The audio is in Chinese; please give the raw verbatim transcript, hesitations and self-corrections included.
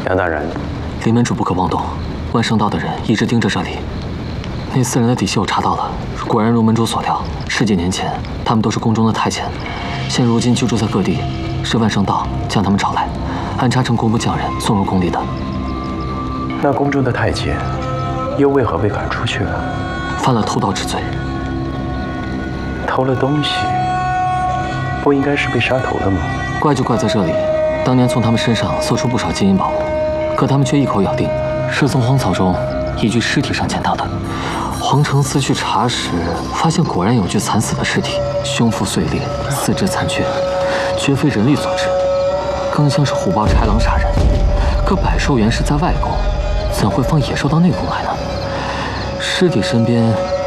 杨大人， 林门主不可妄动，万圣道的人一直盯着这里。那四人的底细我查到了，果然如门主所料，十几年前他们都是宫中的太监，现如今居住在各地，是万圣道将他们找来，安插成工部匠人送入宫里的。 那宫中的太监又为何被赶出去了？ 犯了偷盗之罪。 偷了东西，不应该是被杀头的吗？ 怪就怪在这里，当年从他们身上搜出不少金银宝物，可他们却一口咬定是从荒草中一具尸体上捡到的。黄承思去查时，发现果然有具惨死的尸体，胸腹碎裂，四肢残缺，绝非人力所致，更像是虎豹豺狼杀人。可百兽园是在外宫，怎会放野兽到内宫来呢？尸体身边